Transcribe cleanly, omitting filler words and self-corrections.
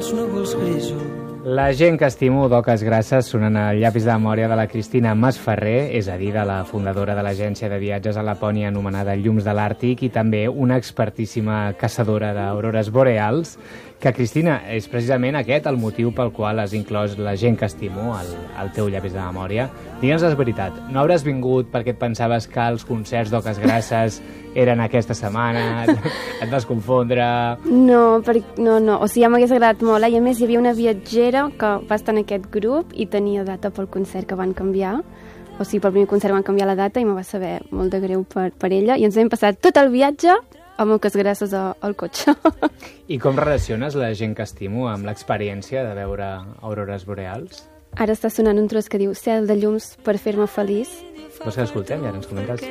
els núvols grisos. La gent que estimo d'Oques Grasses sonant el llapis de memòria de la Cristina Masferrer, és a dir, de la fundadora de l'agència de viatges a Lapònia anomenada Llums de l'Àrtic i també una expertíssima caçadora d'aurores boreals, que, Cristina, és precisament aquest el motiu pel qual has inclòs la gent que estimo al teu llapis de memòria. Digue'ns la veritat, no hauràs vingut perquè et pensaves que els concerts d'Oques Grasses eren aquesta setmana, et vas confondre... No, o sigui, ja m'hagués agradat molt, i a més hi havia una viatgera que va estar en aquest grup i tenia data pel concert que van canviar, o sigui, pel primer concert van canviar la data i me va saber molt de greu per ella, i ens hem passat tot el viatge amb Oques Grasses al cotxe. I com relaciones la gent que estimo amb l'experiència de veure aurores boreals? Ara està sonant un tros que diu Cel de llums per fer-me feliç. Vols que l'escoltem i ara ens comentes?